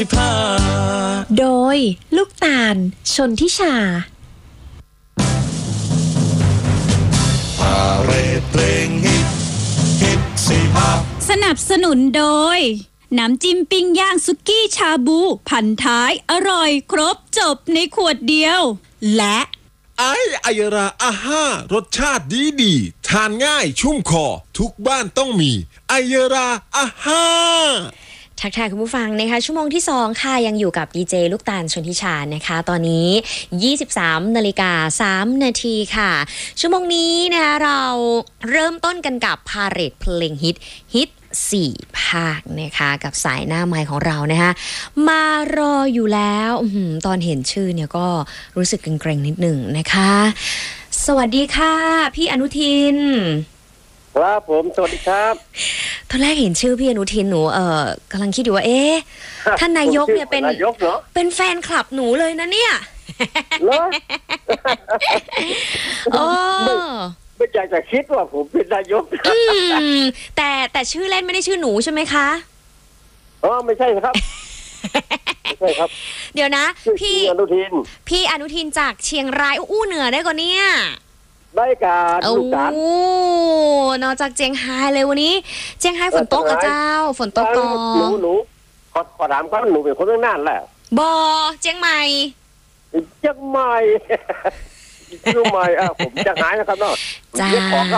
โดยลูกตาลชนทิชาพาเรดเพลงฮิตฮิตสิฮะสนับสนุนโดยน้ำจิ้มปิ้งย่างสุกี้ชาบูพันท้ายอร่อยครบจบในขวดเดียวและไอยราอาห้ารสชาติดีทานง่ายชุ่มคอทุกบ้านต้องมีไอยราอาห้าทักทายคุณผู้ฟังนะคะชั่วโมงที่2ค่ะยังอยู่กับดีเจลูกตาลชนทิชานะคะตอนนี้ 23:03 นาทีค่ะชั่วโมงนี้นะคะเราเริ่มต้นกันกับพาเหรดเพลงฮิต4 ภาคนะคะกับสายหน้าไมค์ของเรานะคะมารออยู่แล้วตอนเห็นชื่อเนี่ยก็รู้สึกเกรงๆนิดหนึ่งนะคะสวัสดีค่ะพี่อนุทินครับผมสวัสดีครับตอนแรกเห็นชื่อพี่อนุทินหนูกำลังคิดอยู่ว่าท่านนายกเนี่ยเป็นแฟนคลับหนูเลยนะเนี่ยเหรอไม่อยากจะคิดว่าผมเป็นนายกแต่ชื่อเล่นไม่ได้ชื่อหนูใช่ไหมคะอ๋อไม่ใช่ครับไม่ใช่ครับเดี๋ยวนะพี่อนุทินจากเชียงรายอู้เหนือได้ก่อนเนี่ยได้การลูกการนอกจากเจียงไฮ้เลยวันนี้เจียงไฮ้ฝนตกกับเจ้าฝนตกก่อนหนูขอถามก่อนหนูเป็นคนเมืองน่านแหละเจียงใหม่รู้ไหมผมจะหายนะครับเนาะจ้า